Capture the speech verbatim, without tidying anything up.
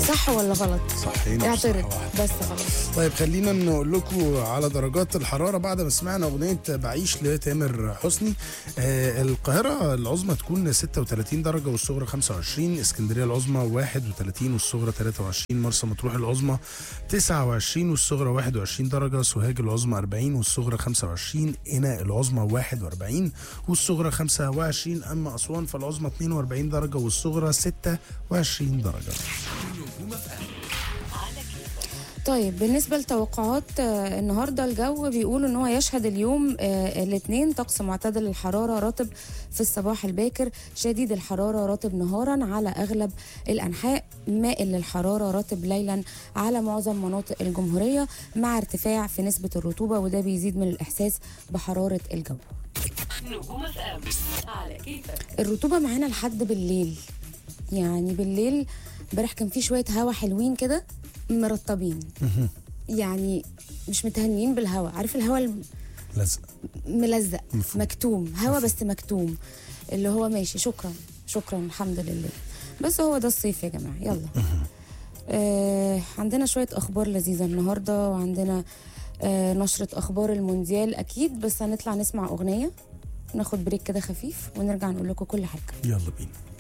صح ولا غلط؟ صحينا اعترض بصراحة. بس خلاص. طيب خلينا نقول لكم على درجات الحرارة بعد ما سمعنا أغنية بعيش لتامر حسني. آه القاهرة العظمى تكون ستة وثلاثين درجة والصغرى خمسة وعشرين، اسكندرية العظمى واحد وثلاثين والصغرى ثلاثة وعشرين، مرسى مطروح العظمى تسعة وعشرين والصغرى واحد وعشرين درجة، سوهاج العظمى أربعين والصغرى خمسة وعشرين، قنا العظمى واحد وأربعين والصغرى خمسة وعشرين، أما أسوان فالعظمى اثنين وأربعين درجة والصغرى ستة وعشرين درجة. طيب بالنسبة لتوقعات آه، النهاردة الجو بيقولوا ان هو يشهد اليوم آه، الاثنين طقس معتدل الحرارة رطب في الصباح الباكر، شديد الحرارة رطب نهارا على اغلب الانحاء، مائل للحرارة رطب ليلا على معظم مناطق الجمهورية، مع ارتفاع في نسبة الرطوبة وده بيزيد من الاحساس بحرارة الجو. نجوم اف ام على كيفك. الرطوبة معانا لحد بالليل، يعني بالليل امبارح كان في شوية هوا حلوين كده مرطبين، يعني مش متهنيين بالهوا، عارف الهوا الم... لزق ملزق مفهوم. مكتوم، هوا بس مكتوم، اللي هو ماشي شكرا شكرا الحمد لله. بس هو ده الصيف يا جماعة، يلا. آه عندنا شوية أخبار لذيذة النهاردة، وعندنا آه نشرة أخبار المونديال أكيد، بس هنطلع نسمع أغنية، ناخد بريك كده خفيف ونرجع نقول لكم كل حاجة. يلا بينا.